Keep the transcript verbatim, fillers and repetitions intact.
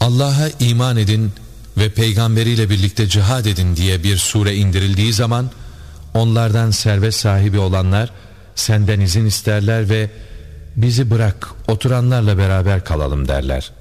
Allah'a iman edin ve peygamberiyle birlikte cihad edin diye bir sure indirildiği zaman onlardan servet sahibi olanlar senden izin isterler ve bizi bırak oturanlarla beraber kalalım derler.